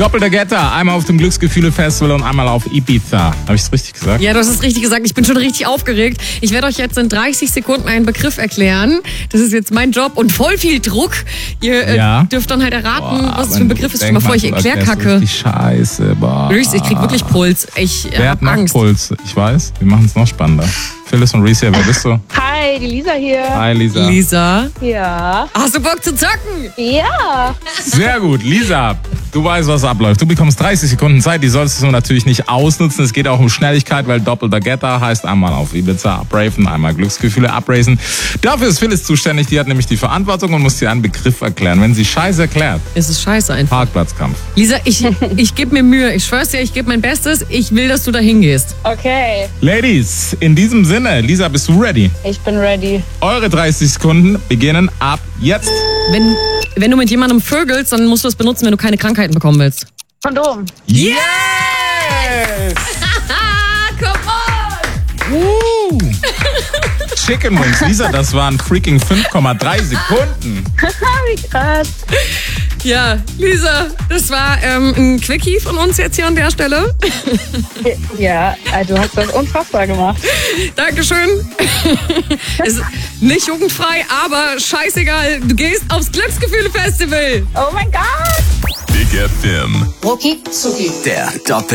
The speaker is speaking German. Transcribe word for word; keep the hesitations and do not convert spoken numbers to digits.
Doppelter Getter, einmal auf dem Glücksgefühle-Festival und einmal auf Ibiza. Habe ich es richtig gesagt? Ja, du hast es richtig gesagt. Ich bin schon richtig aufgeregt. Ich werde euch jetzt in dreißig Sekunden einen Begriff erklären. Das ist jetzt mein Job und voll viel Druck. Ihr äh, Ja. dürft dann halt erraten, Boah, was es für wenn ein du Begriff ist. Stell denkst, mal vor, ich du erklär erklärst Kacke. richtig Scheiße, boah. Wirklich, ich krieg wirklich Puls. Ich äh, Wer hab hat noch Angst. Puls? Ich weiß. Wir machen es noch spannender. Phyllis und Reese, wer bist du? Hi, die Lisa hier. Hi, Lisa. Lisa, Ja. hast du Bock zu zocken? Ja. Sehr gut, Lisa. Du weißt, was abläuft. Du bekommst dreißig Sekunden Zeit, die solltest du natürlich nicht ausnutzen. Es geht auch um Schnelligkeit, weil doppelter Getter heißt einmal auf Ibiza abraven, einmal Glücksgefühle abraisen. Dafür ist Phyllis zuständig, die hat nämlich die Verantwortung und muss dir einen Begriff erklären. Wenn sie Scheiße erklärt, Es ist scheiße einfach. Parkplatzkampf. Lisa, ich, ich gebe mir Mühe. Ich schwör's dir, ich gebe mein Bestes. Ich will, dass du da hingehst. Okay. Ladies, in diesem Sinne, Lisa, bist du ready? Ich bin ready. Eure dreißig Sekunden beginnen ab jetzt. Wenn, wenn du mit jemandem vögelst, dann musst du es benutzen, wenn du keine Krankheiten bekommen willst. Kondom. Yes! Ah, come on! Uh. Chicken Wings, Lisa, das waren freaking fünf Komma drei Sekunden. Wie krass. Ja, Lisa, das war ähm, ein Quickie von uns jetzt hier an der Stelle. Ja, also du hast das unfassbar gemacht. Dankeschön. Es ist nicht jugendfrei, aber scheißegal. Du gehst aufs Glücksgefühle-Festival. Oh mein Gott. Big F M. Rucki Zucki. Der Doppel